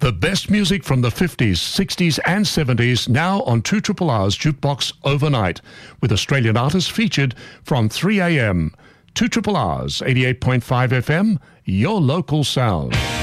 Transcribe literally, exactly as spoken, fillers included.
The best music from the fifties, sixties and seventies now on two R R R's Jukebox Overnight, with Australian artists featured from three a.m. two R R R's eighty-eight point five F M, your local sound.